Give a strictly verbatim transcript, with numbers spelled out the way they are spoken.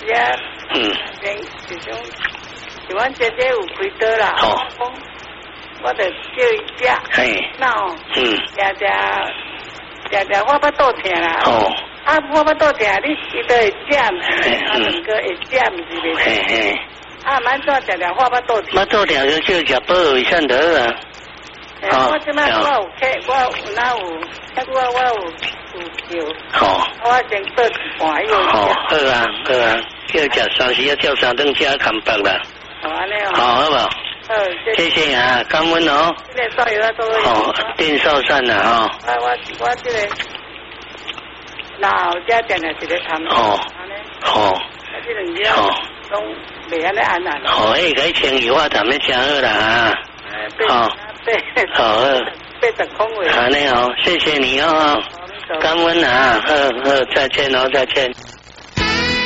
也嗯， 连这种，像阮姐姐有开刀啦， 哦， 我就叫伊食， 嘿， 那哦， 嗯， 食食食食我巴肚疼啦， 哦， 啊我巴肚疼，你伊都会减， 嘿啊两个会减是袂？ 嘿嘿， 啊蛮怎食食我巴肚疼？ 我肚疼就叫食保卫善得啊。 我即摆我有客，我有哪有，啊我我有有叫， 好， 我先倒一半药。 好，好啊，好啊，叫食三时要叫三顿吃看白啦。 好安尼哦。 好，好不好？ 好， 谢谢啊，感恩哦。 这个少爷啊，都会。 好，变少善了哈。 啊，我我这个老家店的一个摊。 哦。好。 啊，这两家拢袂安尼安安。 好，迄个清油啊，谈要吃好啦啊。好。好。 八十空位。 好嘞哦，谢谢你哦。感恩啊，好好，再见哦，再见。